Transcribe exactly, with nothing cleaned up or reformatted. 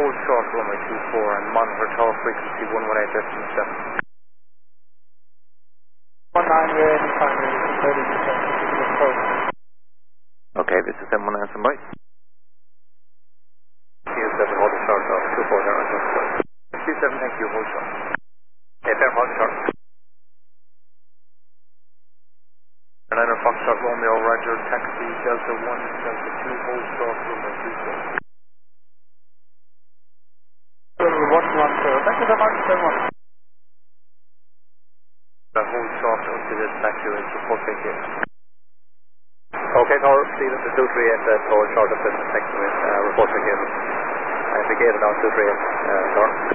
hold short runway two four and monitor tower frequency one one eight decimal seven. one nine, we're in primary, thirty percent, okay, this is M one nine, standby. Q seven, hold short off, two four zero, Q seven, thank you, hold short. Okay, fair, hold short. Another Foxtrot Romeo, Roger, taxi, Delta one, Delta two, hold short, runway two four. one one zero, thank you very much, seven one. The hold short until this evacuate, report vacation. Okay, tower, see that the two three eight, uh, hold short of this, next to it, uh, report vacation. I indicated on two three eight, uh, tower.